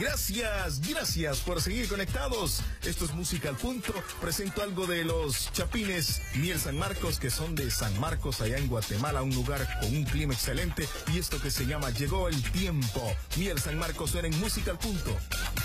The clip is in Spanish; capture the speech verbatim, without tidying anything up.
Gracias, gracias por seguir conectados. Esto es Música al Punto. Presento algo de los Chapines Miel San Marcos, que son de San Marcos, allá en Guatemala, un lugar con un clima excelente. Y esto que se llama Llegó el Tiempo. Miel San Marcos suena en Música al Punto.